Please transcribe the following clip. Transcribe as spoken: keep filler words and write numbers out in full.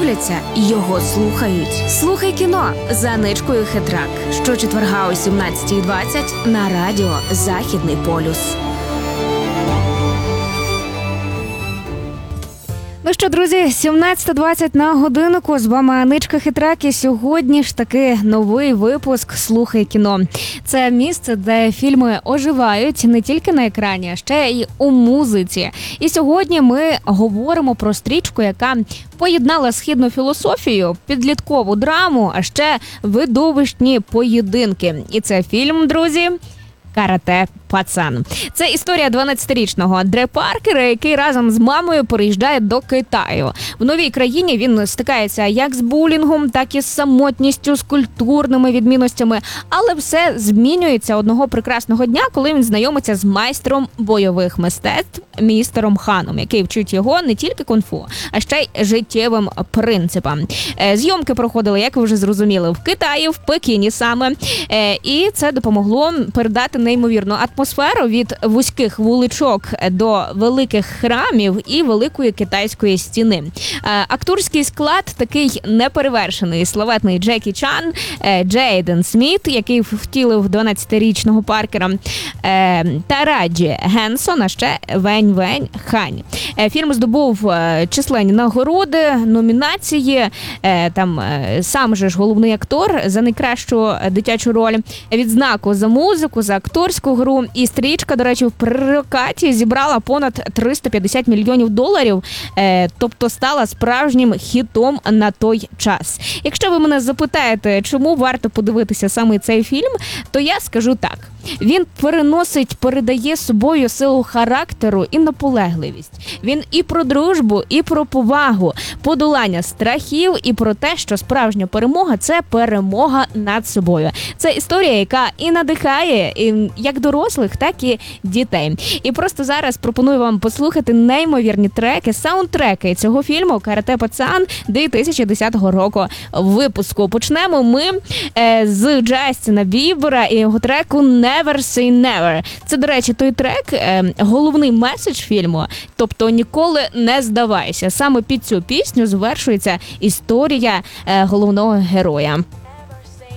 дивляться, його слухають. Слухай кіно за Аничкою Хитрак. Щочетверга о сімнадцятій двадцять на радіо «Західний полюс». Ну що, друзі, сімнадцята двадцять на годиннику, з вами Аничка Хитрак, і сьогодні ж таки новий випуск «Слухай кіно». Це місце, де фільми оживають не тільки на екрані, а ще й у музиці. І сьогодні ми говоримо про стрічку, яка поєднала східну філософію, підліткову драму, а ще видовищні поєдинки. І це фільм, друзі, «Карате Пацан». Це історія дванадцятирічного Дре Паркера, який разом з мамою переїжджає до Китаю. В новій країні він стикається як з булінгом, так і з самотністю, з культурними відмінностями. Але все змінюється одного прекрасного дня, коли він знайомиться з майстром бойових мистецтв містером Ханом, який вчить його не тільки кунг-фу, а ще й життєвим принципам. Зйомки проходили, як ви вже зрозуміли, в Китаї, в Пекіні саме. І це допомогло передати неймовірну атмосферу від вузьких вуличок до великих храмів і великої китайської стіни. Акторський склад такий неперевершений. Славетний Джекі Чан, Джейден Сміт, який втілив дванадцятирічного Паркера, Тараджі Генсон, а ще Вень Вень Хань. Фільм здобув численні нагороди, номінації. Там сам же ж головний актор за найкращу дитячу роль, відзнаку за музику, за акторську гру. І стрічка, до речі, в прокаті зібрала понад триста п'ятдесят мільйонів доларів, тобто стала справжнім хітом на той час. Якщо ви мене запитаєте, чому варто подивитися саме цей фільм, то я скажу так. Він переносить, передає собою силу характеру і наполегливість. Він і про дружбу, і про повагу, подолання страхів, і про те, що справжня перемога – це перемога над собою. Це історія, яка і надихає і як дорослих, так і дітей. І просто зараз пропоную вам послухати неймовірні треки, саундтреки цього фільму «Карате Пацан» дві тисячі десятого року випуску. Почнемо ми е, з Джастіна Бібера і його треку «Never Say Never». Це, до речі, той трек, е, головний меседж фільму, тобто «Ніколи не здавайся». Саме під цю пісню завершується історія е, головного героя.